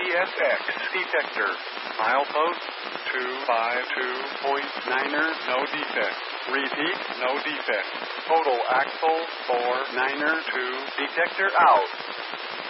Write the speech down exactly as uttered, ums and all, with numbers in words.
S X detector. Milepost two five two point niner, no defect. Repeat, no defect. Total axle four niner two, detector out.